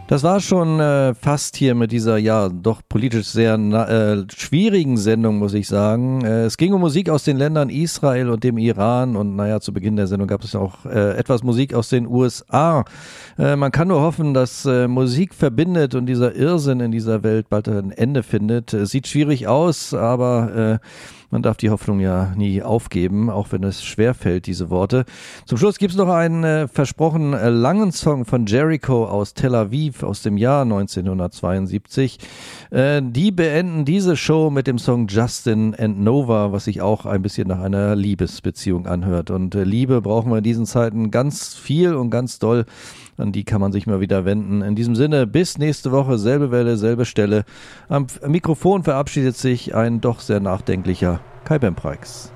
Das war schon fast hier mit dieser, ja, doch politisch sehr schwierigen Sendung, muss ich sagen. Es ging um Musik aus den Ländern Israel und dem Iran und naja, zu Beginn der Sendung gab es auch etwas Musik aus den USA. Man kann nur hoffen, dass Musik verbindet und dieser Irrsinn in dieser Welt bald ein Ende findet. Es sieht schwierig aus, aber man darf die Hoffnung ja nie aufgeben, auch wenn es schwerfällt, diese Worte. Zum Schluss gibt es noch einen versprochen langen Song von Jericho aus Tel Aviv aus dem Jahr 1972. Die beenden diese Show mit dem Song Justin and Nova, was sich auch ein bisschen nach einer Liebesbeziehung anhört. Und Liebe brauchen wir in diesen Zeiten ganz viel und ganz doll. An die kann man sich mal wieder wenden. In diesem Sinne, bis nächste Woche, selbe Welle, selbe Stelle. Am Mikrofon verabschiedet sich ein doch sehr nachdenklicher Kai Bempreix.